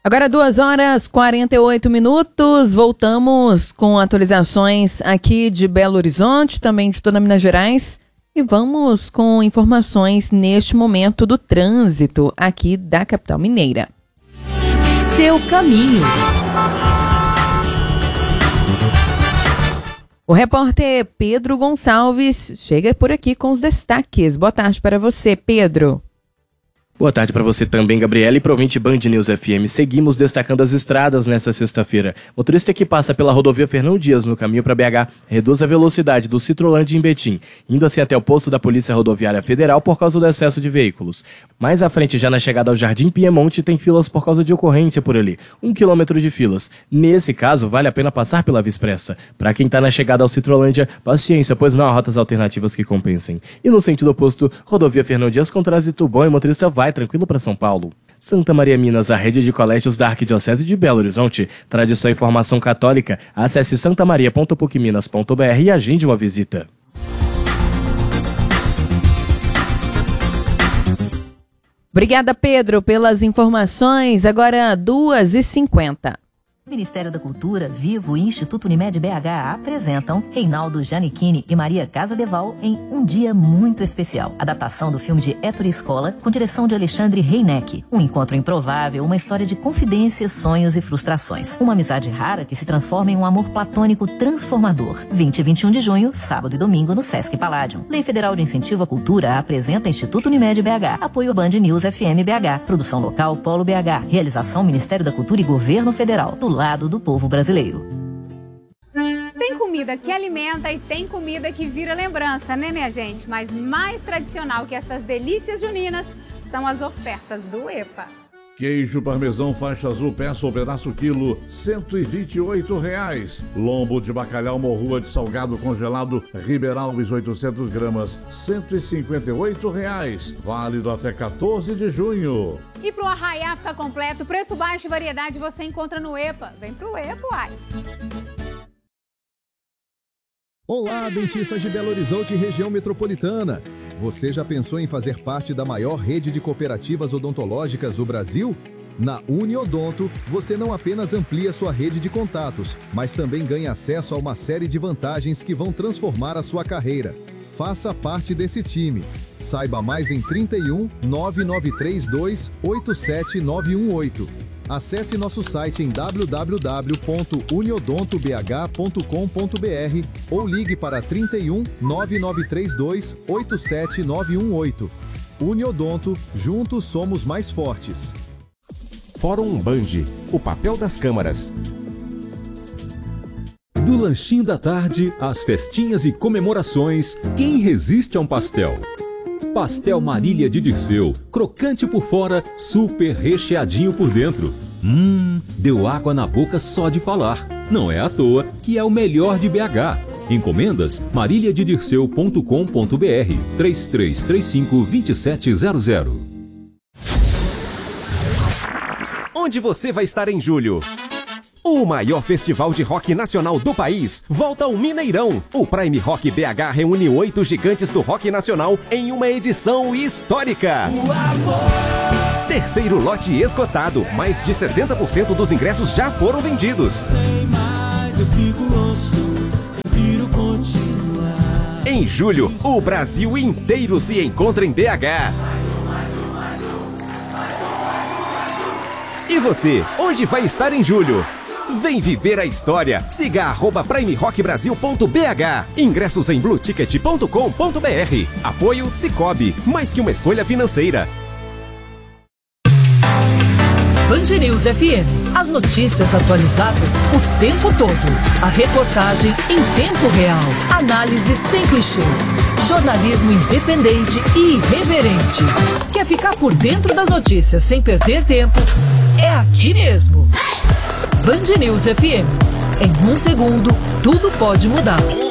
Agora 2h48, voltamos com atualizações aqui de Belo Horizonte, também de toda Minas Gerais, e vamos com informações neste momento do trânsito aqui da capital mineira. Seu caminho. O repórter Pedro Gonçalves chega por aqui com os destaques. Boa tarde para você, Pedro. Boa tarde para você também, Gabriela, e para o ouvinte Band News FM. Seguimos destacando as estradas nesta sexta-feira. Motorista que passa pela rodovia Fernão Dias no caminho para BH reduz a velocidade do Citrolândia em Betim, indo assim até o posto da Polícia Rodoviária Federal por causa do excesso de veículos. Mais à frente, já na chegada ao Jardim Piemonte, tem filas por causa de ocorrência por ali. 1 quilômetro de filas. Nesse caso, vale a pena passar pela Via Expressa. Para quem está na chegada ao Citrolândia, paciência, pois não há rotas alternativas que compensem. E no sentido oposto, rodovia Fernão Dias com trânsito bom e motorista vai tranquilo para São Paulo. Santa Maria Minas, a rede de colégios da Arquidiocese de Belo Horizonte. Tradição e formação católica. Acesse santamaria.pucminas.br e agende uma visita. Obrigada, Pedro, pelas informações. Agora 2h50. Ministério da Cultura, Vivo e Instituto Unimed BH apresentam Reinaldo Giannichini e Maria Casadeval em Um Dia Muito Especial. Adaptação do filme de Ettore Scola, com direção de Alexandre Reineck. Um encontro improvável, uma história de confidências, sonhos e frustrações. Uma amizade rara que se transforma em um amor platônico transformador. 20 e 21 de junho, sábado e domingo, no Sesc Palladium. Lei Federal de Incentivo à Cultura apresenta Instituto Unimed BH. Apoio Band News FM BH. Produção local Polo BH. Realização Ministério da Cultura e Governo Federal. Do lado do povo brasileiro. Tem comida que alimenta e tem comida que vira lembrança, né, minha gente? Mas mais tradicional que essas delícias juninas são as ofertas do EPA. Queijo parmesão faixa azul, peça ou pedaço quilo, R$ 128. Lombo de bacalhau morrua de salgado congelado, Ribeiralves 800 gramas, R$ 158. Válido até 14 de junho. E pro arraiá ficar completo, preço baixo e variedade você encontra no EPA. Vem pro EPA, uai. Olá, dentistas de Belo Horizonte e região metropolitana. Você já pensou em fazer parte da maior rede de cooperativas odontológicas do Brasil? Na Uniodonto, você não apenas amplia sua rede de contatos, mas também ganha acesso a uma série de vantagens que vão transformar a sua carreira. Faça parte desse time. Saiba mais em 31 9932 87918. Acesse nosso site em www.uniodontobh.com.br ou ligue para 31 9932 87918. Uniodonto, juntos somos mais fortes. Fórum Band, o papel das câmaras. Do lanchinho da tarde, às festinhas e comemorações, quem resiste a um pastel? Pastel Marília de Dirceu, crocante por fora, super recheadinho por dentro. Deu água na boca só de falar. Não é à toa que é o melhor de BH. Encomendas mariliadedirceu.com.br 3335-2700. Onde você vai estar em julho? O maior festival de rock nacional do país volta ao Mineirão. O Prime Rock BH reúne 8 gigantes do rock nacional em uma edição histórica. Terceiro lote esgotado. Mais de 60% dos ingressos já foram vendidos. Em julho, o Brasil inteiro se encontra em BH. E você, onde vai estar em julho? Vem viver a história. Siga @primerockbrasil.bh. Ingressos em blueticket.com.br. Apoio Sicoob, mais que uma escolha financeira. Band News FM. As notícias atualizadas o tempo todo. A reportagem em tempo real. Análise sem clichês. Jornalismo independente e irreverente. Quer ficar por dentro das notícias sem perder tempo? É aqui mesmo. Band News FM. Em um segundo, tudo pode mudar.